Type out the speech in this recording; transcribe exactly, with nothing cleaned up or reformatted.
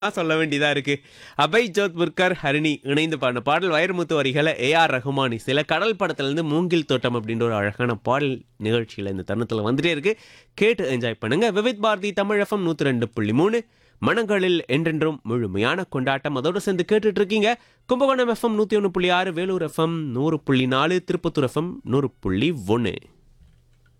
சொல்ல வேண்டியதா இருக்கு. அபய் ஜோத்புர்கர், ஹரிணி இணைந்து பாடின பாடல் வைரமுத்து வரிகளை ஏ ஆர் ரஹ்மான் இசையில கடல் படத்துல இருந்து மூங்கில் தோட்டம் அப்படின்ற ஒரு அழகான பாடல் நிகழ்ச்சியில இந்த தருணத்துல வந்துட்டே இருக்கு. கேட்டு என்ஜாய் பண்ணுங்க. விவித் பாரதி தமிழ் எஃப்எம் நூத்தி ரெண்டு புள்ளி மூணு மனங்களில் என்றென்றும் முழுமையான கொண்டாட்டம். அதோட சேர்ந்து கேட்டுட்டு இருக்கீங்க கும்பகோணம் எஃப்எம் நூத்தி ஒன்று புள்ளி ஆறு, வேலூர் எஃப்எம் நூறு புள்ளி நாலு, திருப்பத்தூர் எஃப்எம் நூறு புள்ளி ஒன்று.